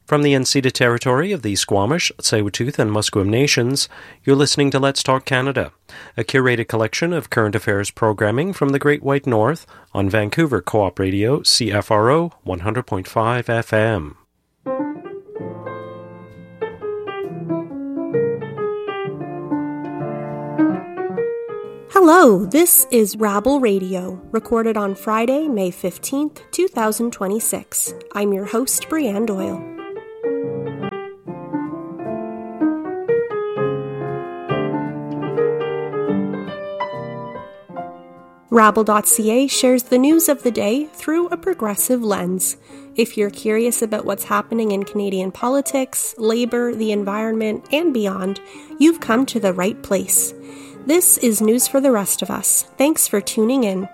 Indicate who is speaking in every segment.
Speaker 1: From the Unceded Territory of the Squamish, Tsleil-Waututh, and Musqueam Nations, you're listening to Let's Talk Canada, a curated collection of current affairs programming from the Great White North on Vancouver Co-op Radio, CFRO 100.5 FM.
Speaker 2: Hello, this is Rabble Radio, recorded on Friday, May 15th, 2026. I'm your host, Brianne Doyle. Rabble.ca shares the news of the day through a progressive lens. If you're curious about what's happening in Canadian politics, labor, the environment, and beyond, you've come to the right place. This is news for the rest of us. Thanks for tuning in.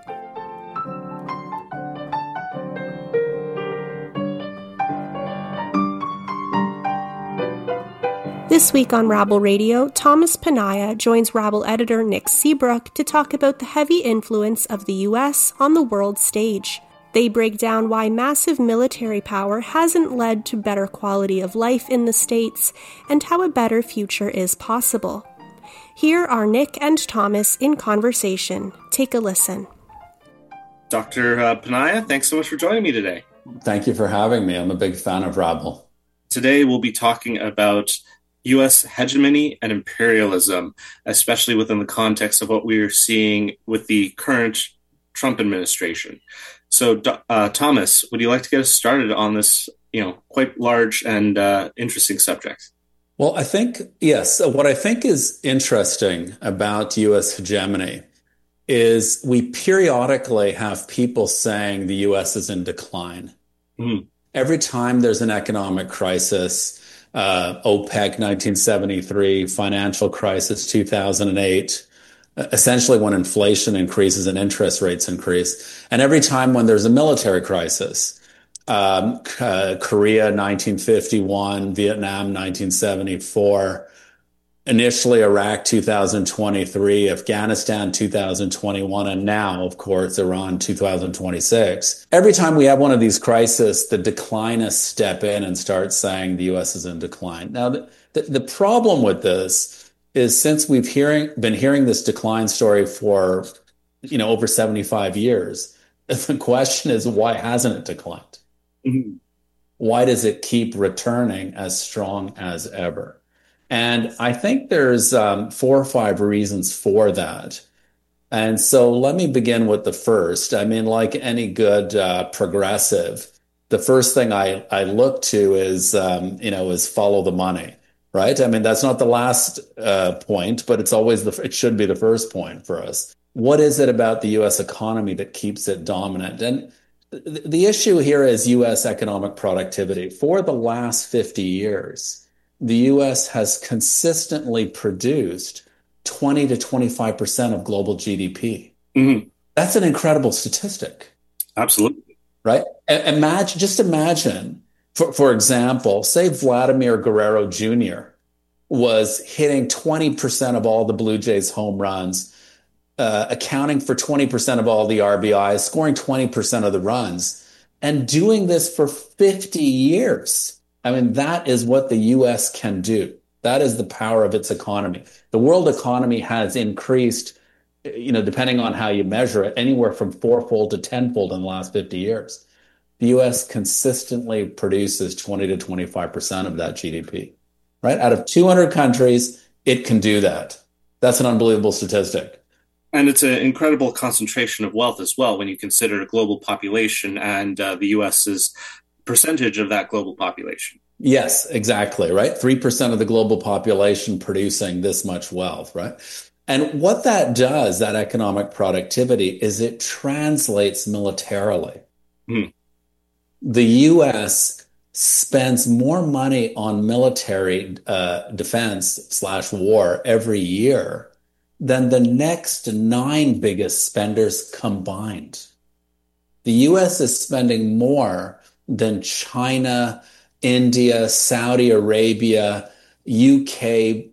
Speaker 2: This week on Rabble Radio, Thomas Panaia joins Rabble editor Nick Seabrook to talk about the heavy influence of the U.S. on the world stage. They break down why massive military power hasn't led to better quality of life in the States and how a better future is possible. Here are Nick and Thomas in conversation. Take a listen.
Speaker 3: Dr. Panaia, thanks so much for joining me today.
Speaker 4: Thank you for having me. I'm a big fan of Rabble.
Speaker 3: Today we'll be talking about U.S. hegemony and imperialism, especially within the context of what we are seeing with the current Trump administration. So, Thomas, would you like to get us started on this, quite large and interesting subject?
Speaker 4: Well, I think, yes. What I think is interesting about U.S. hegemony is we periodically have people saying the U.S. is in decline. Mm-hmm. Every time there's an economic crisis, OPEC 1973, financial crisis 2008, essentially when inflation increases and interest rates increase. And every time when there's a military crisis, Korea 1951, Vietnam 1974, initially Iraq 2023, Afghanistan 2021, and now, of course, Iran 2026. Every time we have one of these crises, the declinists step in and start saying the U.S. is in decline. Now, the problem with this is since we've been hearing this decline story for over 75 years, the question is, why hasn't it declined? Mm-hmm. Why does it keep returning as strong as ever? And I think there's 4 or 5 reasons for that. And so let me begin with the first. I mean, like any good progressive, the first thing I look to is follow the money, right? I mean, that's not the last point, but it's always it should be the first point for us. What is it about the U.S. economy that keeps it dominant? And the issue here is U.S. economic productivity. For the last 50 years, the U.S. has consistently produced 20 to 25% of global GDP. Mm-hmm. That's an incredible statistic.
Speaker 3: Absolutely.
Speaker 4: Right? Imagine, for example, say Vladimir Guerrero Jr. was hitting 20% of all the Blue Jays home runs, accounting for 20% of all the RBIs, scoring 20% of the runs, and doing this for 50 years. I mean, that is what the U.S. can do. That is the power of its economy. The world economy has increased, depending on how you measure it, anywhere from 4-fold to 10-fold in the last 50 years. The U.S. consistently produces 20 to 25% of that GDP, right? Out of 200 countries, it can do that. That's an unbelievable statistic.
Speaker 3: And it's an incredible concentration of wealth as well when you consider global population and the U.S.'s percentage of that global population.
Speaker 4: Yes, exactly, right? 3% of the global population producing this much wealth, right? And what that does, that economic productivity, is it translates militarily. Mm. The U.S. spends more money on military defense/war every year than the next 9 biggest spenders combined. The U.S. is spending more than China, India, Saudi Arabia, UK,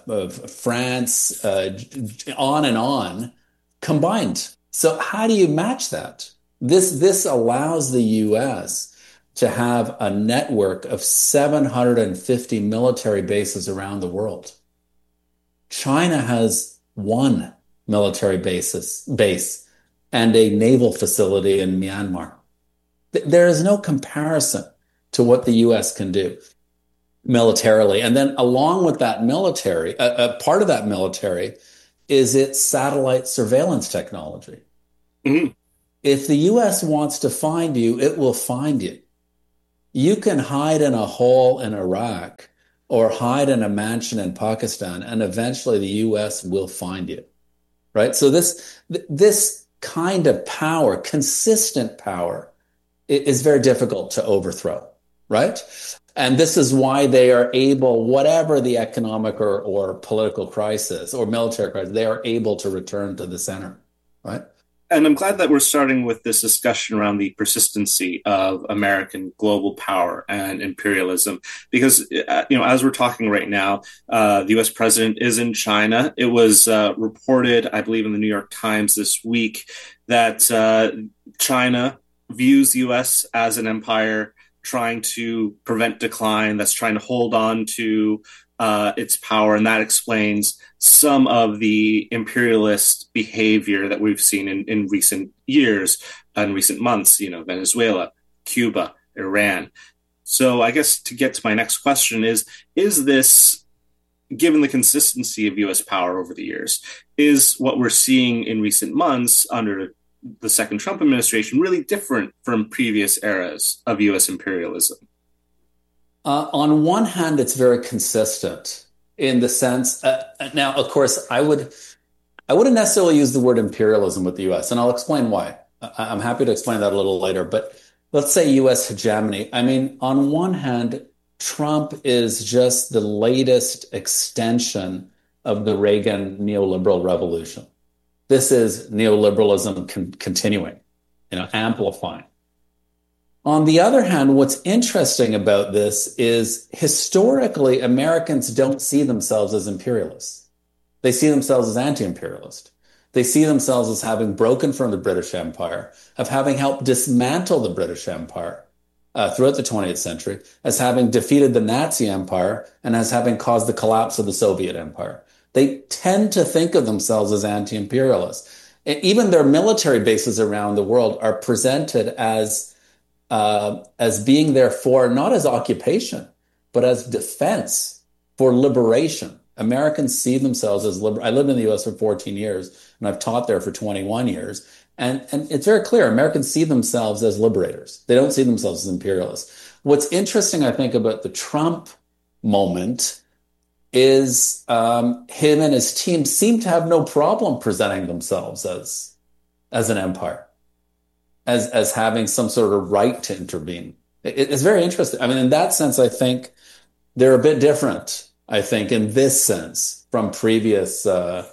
Speaker 4: France, on and on, combined. So how do you match that? This allows the U.S. to have a network of 750 military bases around the world. China has one military base and a naval facility in Myanmar. There is no comparison to what the U.S. can do militarily. And then along with that military, a part of that military is its satellite surveillance technology.
Speaker 3: Mm-hmm.
Speaker 4: If the U.S. wants to find you, it will find you. You can hide in a hole in Iraq or hide in a mansion in Pakistan, and eventually the U.S. will find you, right? So this kind of power, consistent power, is very difficult to overthrow, right? And this is why they are able, whatever the economic or political crisis or military crisis, they are able to return to the center, right?
Speaker 3: And I'm glad that we're starting with this discussion around the persistency of American global power and imperialism, because, as we're talking right now, the U.S. president is in China. It was reported, I believe, in the New York Times this week that China views the U.S. as an empire trying to prevent decline, that's trying to hold on to its power. And that explains some of the imperialist behavior that we've seen in recent years and recent months, Venezuela, Cuba, Iran. So I guess to get to my next question is this, given the consistency of U.S. power over the years, is what we're seeing in recent months under the second Trump administration really different from previous eras of U.S. imperialism?
Speaker 4: On one hand, it's very consistent in the sense, now, of course, I wouldn't necessarily use the word imperialism with the U.S., and I'll explain why. I'm happy to explain that a little later, but let's say U.S. hegemony. I mean, on one hand, Trump is just the latest extension of the Reagan neoliberal revolution. This is neoliberalism continuing, amplifying. On the other hand, what's interesting about this is historically, Americans don't see themselves as imperialists. They see themselves as anti-imperialist. They see themselves as having broken from the British Empire, of having helped dismantle the British Empire throughout the 20th century, as having defeated the Nazi Empire, and as having caused the collapse of the Soviet Empire. They tend to think of themselves as anti-imperialists. Even their military bases around the world are presented as being there for, not as occupation, but as defense, for liberation. Americans see themselves as I lived in the U.S. for 14 years, and I've taught there for 21 years. And it's very clear, Americans see themselves as liberators. They don't see themselves as imperialists. What's interesting, I think, about the Trump moment is him and his team seem to have no problem presenting themselves as an empire, as having some sort of right to intervene. It's very interesting. I mean, in that sense, I think they're a bit different, I think, in this sense from previous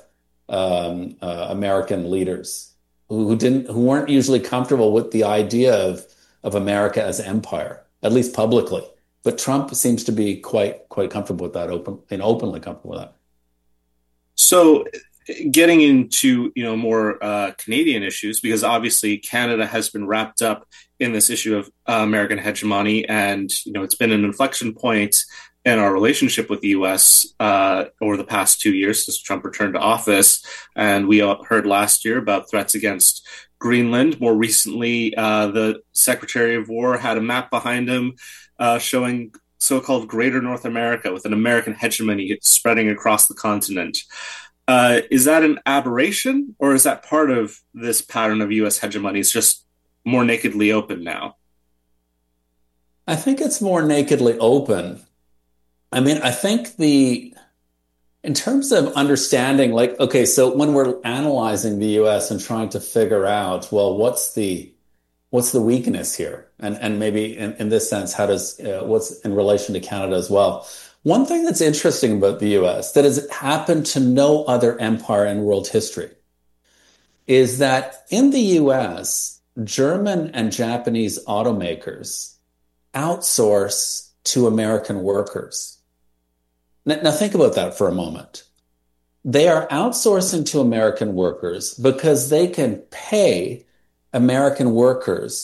Speaker 4: American leaders who weren't usually comfortable with the idea of America as empire, at least publicly. But Trump seems to be quite comfortable with that, openly comfortable with that.
Speaker 3: So, getting into more Canadian issues, because obviously Canada has been wrapped up in this issue of American hegemony, and it's been an inflection point in our relationship with the U.S. Over the past 2 years since Trump returned to office. And we heard last year about threats against Greenland. More recently, the Secretary of War had a map behind him showing so-called Greater North America with an American hegemony spreading across the continent. Is that an aberration, or is that part of this pattern of U.S. hegemony? It's just more nakedly open now?
Speaker 4: I think it's more nakedly open. I mean, I think in terms of understanding, so when we're analyzing the U.S. and trying to figure out, well, what's the weakness here? And maybe in this sense, how does, what's in relation to Canada as well? One thing that's interesting about the U.S. that has happened to no other empire in world history is that in the U.S., German and Japanese automakers outsource to American workers. Now think about that for a moment. They are outsourcing to American workers because they can pay American workers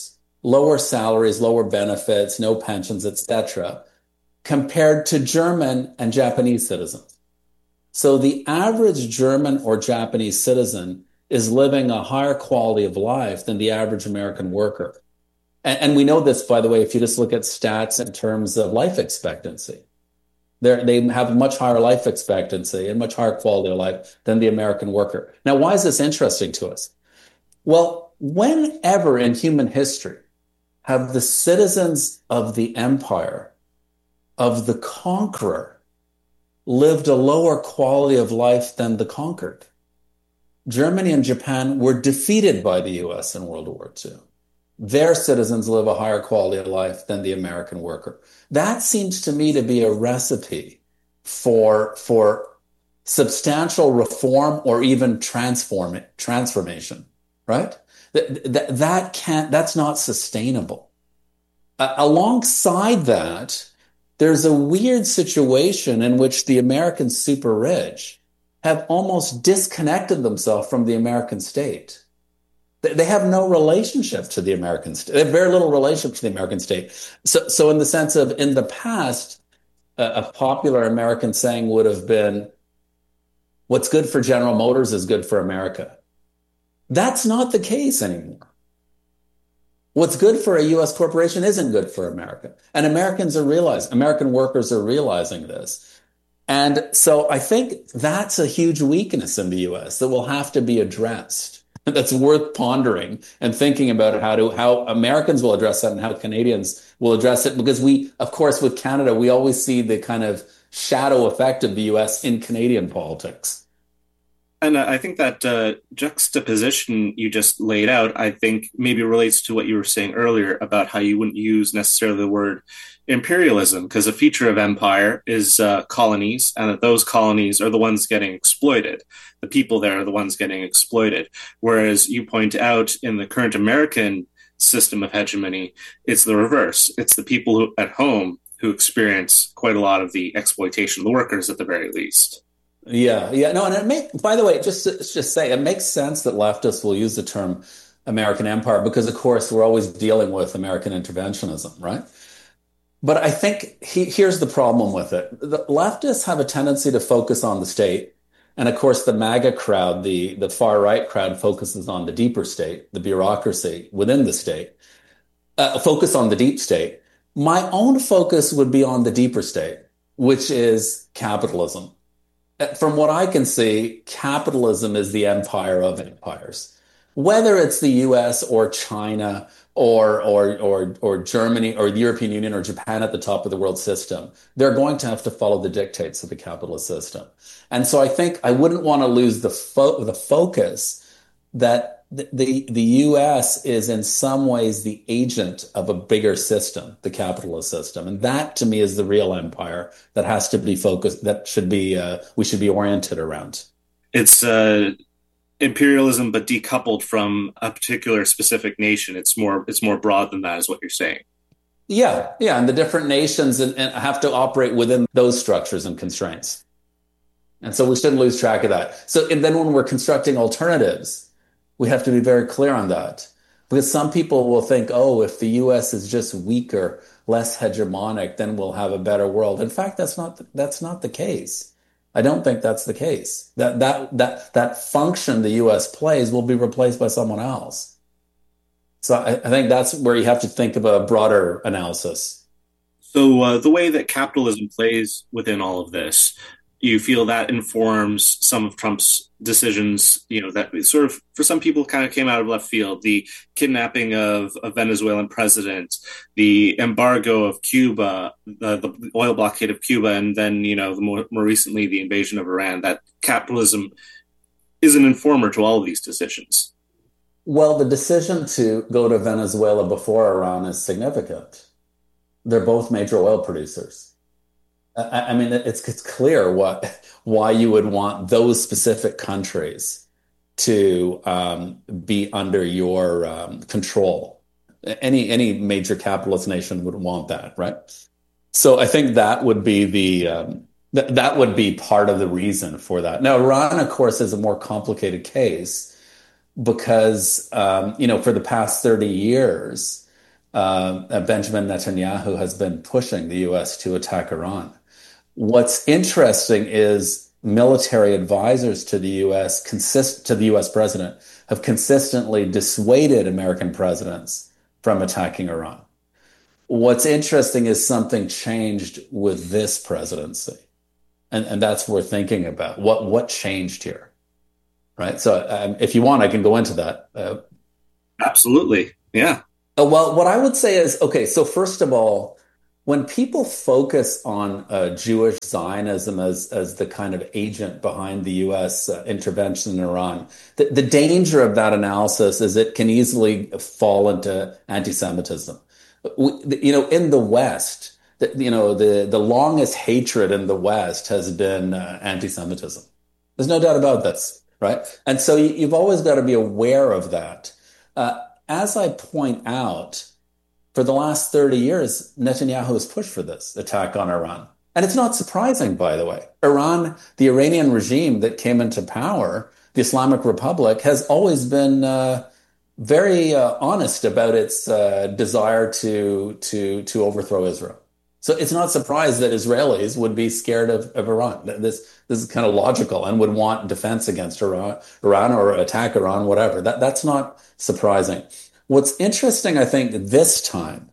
Speaker 4: lower salaries, lower benefits, no pensions, etc., compared to German and Japanese citizens. So the average German or Japanese citizen is living a higher quality of life than the average American worker. And we know this, by the way, if you just look at stats in terms of life expectancy. They have a much higher life expectancy and much higher quality of life than the American worker. Now, why is this interesting to us? Well, whenever in human history have the citizens of the empire, of the conqueror, lived a lower quality of life than the conquered? Germany and Japan were defeated by the US in World War II. Their citizens live a higher quality of life than the American worker. That seems to me to be a recipe for substantial reform or even transformation, right? That's not sustainable. Alongside that, there's a weird situation in which the American super rich have almost disconnected themselves from the American state. They have no relationship to the American state. They have very little relationship to the American state. So in the sense of, in the past, a popular American saying would have been, what's good for General Motors is good for America. That's not the case anymore. What's good for a U.S. corporation isn't good for America. And American workers are realizing this. And so I think that's a huge weakness in the U.S. that will have to be addressed. That's worth pondering and thinking about how Americans will address that and how Canadians will address it. Because we, of course, with Canada, we always see the kind of shadow effect of the U.S. in Canadian politics.
Speaker 3: And I think that juxtaposition you just laid out, I think maybe relates to what you were saying earlier about how you wouldn't use necessarily the word imperialism, because a feature of empire is colonies, and that those colonies are the ones getting exploited. The people there are the ones getting exploited. Whereas you point out in the current American system of hegemony, it's the reverse. It's the people at home who experience quite a lot of the exploitation of the workers at the very least.
Speaker 4: Yeah. No, and by the way, just say, it makes sense that leftists will use the term American empire because, of course, we're always dealing with American interventionism, right? But I think here's the problem with it. The leftists have a tendency to focus on the state. And of course, the MAGA crowd, the far right crowd, focuses on the deeper state, the bureaucracy within the state, focus on the deep state. My own focus would be on the deeper state, which is capitalism. From what I can see, capitalism is the empire of empires. Whether it's the US or China or Germany or the European Union or Japan at the top of the world system, they're going to have to follow the dictates of the capitalist system. And so I think I wouldn't want to lose the focus that the US is in some ways the agent of a bigger system, the capitalist system. And that to me is the real empire that has to be focused, that should be, we should be oriented around.
Speaker 3: It's imperialism, but decoupled from a particular specific nation. It's more broad than that, is what you're saying.
Speaker 4: Yeah. And the different nations and have to operate within those structures and constraints. And so we shouldn't lose track of that. So and then when we're constructing alternatives, we have to be very clear on that. Because some people will think, oh, if the U.S. is just weaker, less hegemonic, then we'll have a better world. In fact, that's not the case. I don't think that's the case. That function the U.S. plays will be replaced by someone else. So I think that's where you have to think of a broader analysis.
Speaker 3: So the way that capitalism plays within all of this, you feel that informs some of Trump's decisions, that sort of, for some people, kind of came out of left field. The kidnapping of a Venezuelan president, the embargo of Cuba, the oil blockade of Cuba, and then, more recently, the invasion of Iran. That capitalism is an informer to all of these decisions.
Speaker 4: Well, the decision to go to Venezuela before Iran is significant. They're both major oil producers. I mean, it's clear why you would want those specific countries to be under your control. Any major capitalist nation would want that, right? So I think that would be that would be part of the reason for that. Now, Iran, of course, is a more complicated case because for the past 30 years, Benjamin Netanyahu has been pushing the U.S. to attack Iran. What's interesting is military advisors to the U.S. to the U.S. president have consistently dissuaded American presidents from attacking Iran. What's interesting is something changed with this presidency. And that's what we're thinking about. What changed here? Right. So if you want, I can go into that.
Speaker 3: Absolutely. Yeah.
Speaker 4: Well, what I would say is, okay, so first of all, when people focus on Jewish Zionism as the kind of agent behind the U.S. Intervention in Iran, the danger of that analysis is it can easily fall into anti-Semitism. In the West, the longest hatred in the West has been anti-Semitism. There's no doubt about this, right? And so you've always got to be aware of that. As I point out, for the last 30 years, Netanyahu has pushed for this attack on Iran. And it's not surprising, by the way. Iran, the Iranian regime that came into power, the Islamic Republic, has always been very honest about its desire to overthrow Israel. So it's not surprised that Israelis would be scared of Iran. This is kind of logical and would want defense against Iran or attack Iran, whatever. That's not surprising. What's interesting, I think, this time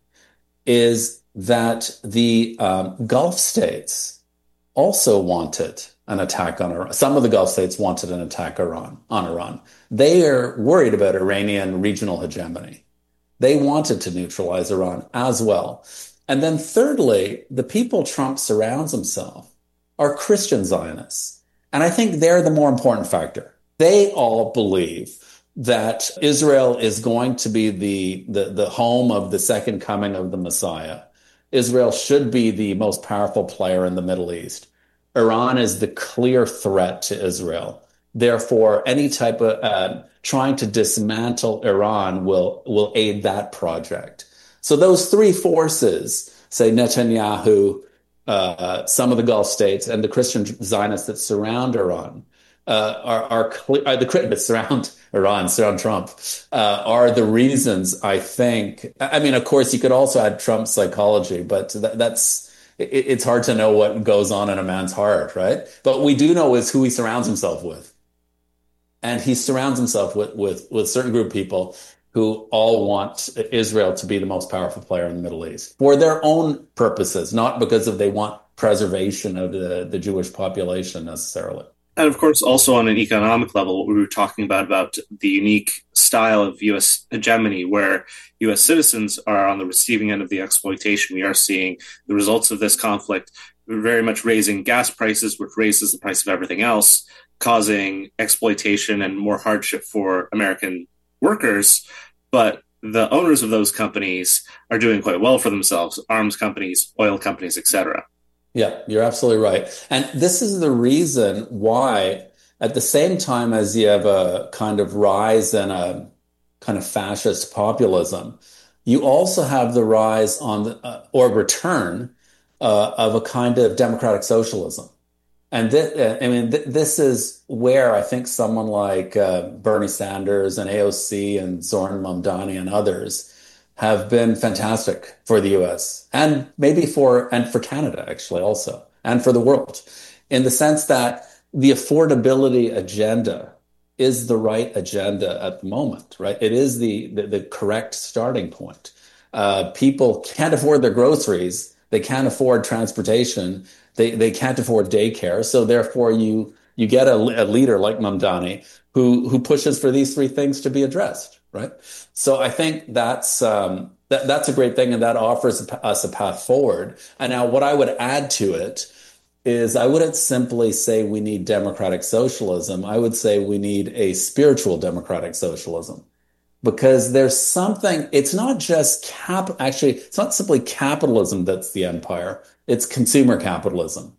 Speaker 4: is that the Gulf states also wanted an attack on Iran. Some of the Gulf states wanted an attack on Iran. They are worried about Iranian regional hegemony. They wanted to neutralize Iran as well. And then thirdly, the people Trump surrounds himself are Christian Zionists. And I think they're the more important factor. They all believe that Israel is going to be the home of the second coming of the Messiah. Israel should be the most powerful player in the Middle East. Iran is the clear threat to Israel. Therefore, any type of trying to dismantle Iran will aid that project. So those three forces, say Netanyahu, some of the Gulf states, and the Christian Zionists that surround Iran, are clear. That surround Trump, are the reasons. I think. I mean, of course, you could also add Trump's psychology, but it's hard to know what goes on in a man's heart, right? But what we do know is who he surrounds himself with, and he surrounds himself with a certain group of people who all want Israel to be the most powerful player in the Middle East for their own purposes, not because they want preservation of the Jewish population necessarily.
Speaker 3: And of course, also on an economic level, what we were talking about the unique style of U.S. hegemony, where U.S. citizens are on the receiving end of the exploitation. We are seeing the results of this conflict very much raising gas prices, which raises the price of everything else, causing exploitation and more hardship for American workers. But the owners of those companies are doing quite well for themselves, arms companies, oil companies, etc.
Speaker 4: Yeah, you're absolutely right. And this is the reason why, at the same time as you have a kind of rise in a kind of fascist populism, you also have the rise or return of a kind of democratic socialism. And this is where I think someone like Bernie Sanders and AOC and Zoran Mamdani and others have been fantastic for the U.S. and maybe for Canada, actually, also, and for the world, in the sense that the affordability agenda is the right agenda at the moment, right? It is the correct starting point. People can't afford their groceries. They can't afford transportation. They can't afford daycare. So therefore, you get a leader like Mamdani who pushes for these three things to be addressed. Right. So I think that's a great thing, and that offers us a path forward. And now what I would add to it is I wouldn't simply say we need democratic socialism. I would say we need a spiritual democratic socialism, because there's something. It's not just it's not simply capitalism that's the empire. It's consumer capitalism.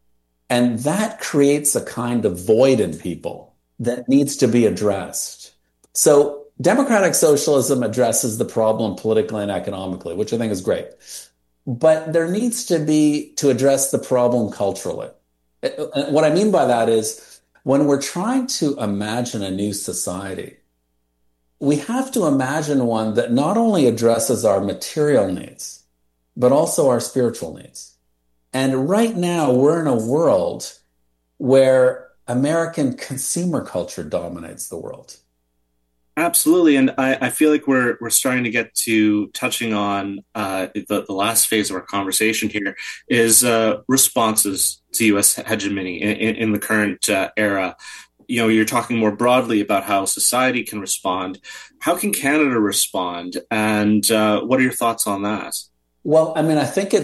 Speaker 4: And that creates a kind of void in people that needs to be addressed. So democratic socialism addresses the problem politically and economically, which I think is great. But there needs to be to address the problem culturally. What I mean by that is when we're trying to imagine a new society, we have to imagine one that not only addresses our material needs, but also our spiritual needs. And right now, we're in a world where American consumer culture dominates the world.
Speaker 3: Absolutely, and I feel like we're starting to get to touching on the last phase of our conversation here is responses to U.S. hegemony in the current era. You know, you're talking more broadly about how society can respond. How can Canada respond, and what are your thoughts on that?
Speaker 4: Well, I mean,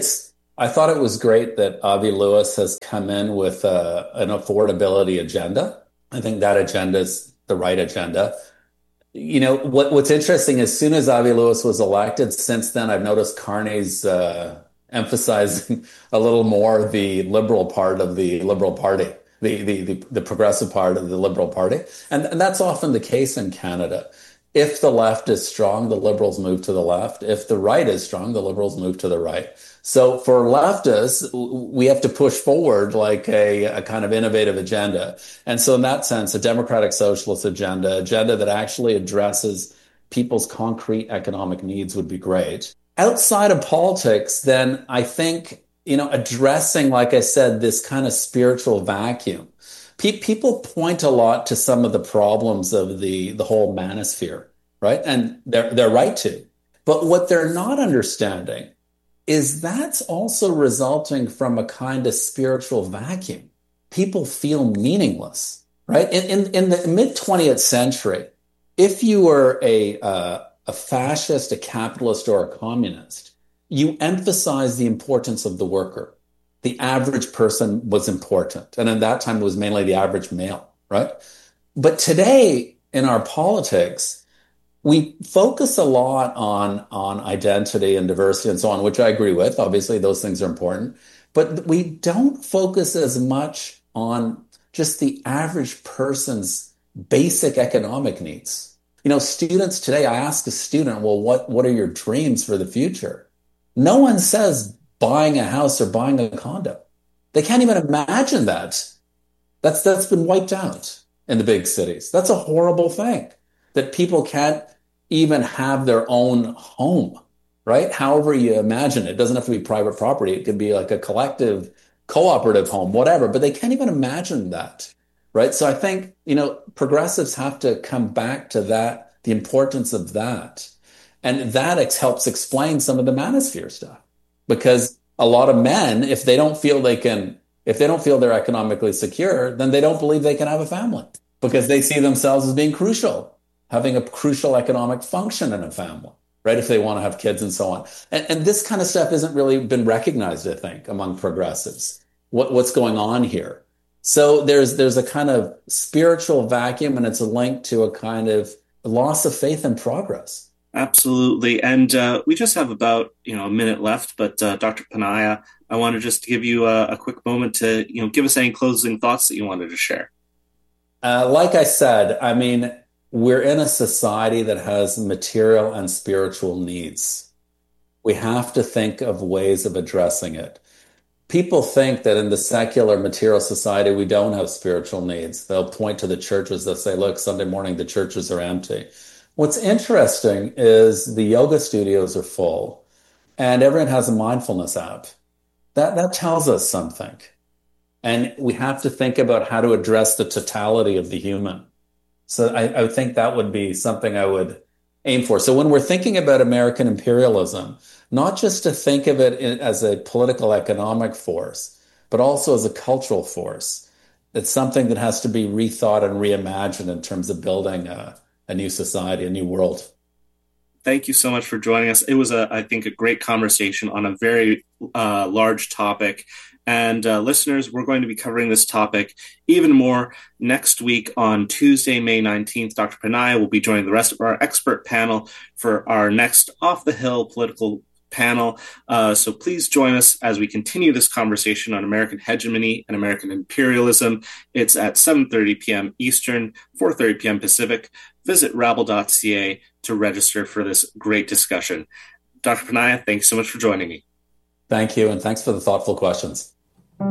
Speaker 4: I thought it was great that Avi Lewis has come in with an affordability agenda. I think that agenda is the right agenda. You know, what's interesting, as soon as Avi Lewis was elected, since then, I've noticed Carney's emphasizing a little more the liberal part of the Liberal Party, the progressive part of the Liberal Party. And that's often the case in Canada. If the left is strong, the Liberals move to the left. If the right is strong, the Liberals move to the right. So for leftists, we have to push forward like a kind of innovative agenda. And so in that sense, a democratic socialist agenda that actually addresses people's concrete economic needs would be great. Outside of politics, then I think, you know, addressing, like I said, this kind of spiritual vacuum. People point a lot to some of the problems of the whole manosphere, right? And they're right to. But what they're not understanding is that's also resulting from a kind of spiritual vacuum. People feel meaningless, right? In the mid-20th century, if you were a fascist, a capitalist, or a communist, you emphasized the importance of the worker. The average person was important. And in that time, it was mainly the average male, right? But today, in our politics, we focus a lot on identity and diversity and so on, which I agree with. Obviously, those things are important. But we don't focus as much on just the average person's basic economic needs. You know, students today, I ask a student, well, what are your dreams for the future? No one says buying a house or buying a condo. They can't even imagine that. That's been wiped out in the big cities. That's a horrible thing, that people can't even have their own home, right? However you imagine it. It doesn't have to be private property. It could be like a collective, cooperative home, whatever, but they can't even imagine that, right? So I think, you know, progressives have to come back to that, the importance of that. And that helps explain some of the manosphere stuff. Because a lot of men, if they don't feel they're economically secure, then they don't believe they can have a family because they see themselves as being crucial, having a crucial economic function in a family, right? If they want to have kids and so on. And this kind of stuff hasn't really been recognized, I think, among progressives, what's going on here. So there's a kind of spiritual vacuum, and it's a link to a kind of loss of faith in progress.
Speaker 3: Absolutely. And we just have about, a minute left, but Dr. Panaia, I want to just give you a quick moment to, give us any closing thoughts that you wanted to share.
Speaker 4: Like I said, I mean, we're in a society that has material and spiritual needs. We have to think of ways of addressing it. People think that in the secular material society, we don't have spiritual needs. They'll point to the churches. They'll say, look, Sunday morning, the churches are empty. What's interesting is the yoga studios are full and everyone has a mindfulness app. That tells us something. And we have to think about how to address the totality of the human. So I think that would be something I would aim for. So when we're thinking about American imperialism, not just to think of it as a political economic force, but also as a cultural force, it's something that has to be rethought and reimagined in terms of building a new society, a new world.
Speaker 3: Thank you so much for joining us. It was, I think, a great conversation on a very large topic. And listeners, we're going to be covering this topic even more next week on Tuesday, May 19th. Dr. Panaia will be joining the rest of our expert panel for our next Off the Hill political panel. So please join us as we continue this conversation on American hegemony and American imperialism. It's at 7:30 p.m. Eastern, 4:30 p.m. Pacific. Visit rabble.ca to register for this great discussion. Dr. Panaia, thanks so much for joining me.
Speaker 4: Thank you, and thanks for the thoughtful questions.